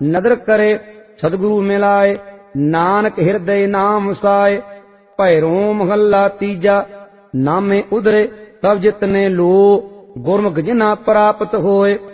नदर करे सतगुरु मिलाए, नानक हृदय नाम साए। भैरो महला तीजा, नामे उधरे तब जितने लो, गुरमुख जिन्हा प्राप्त होए।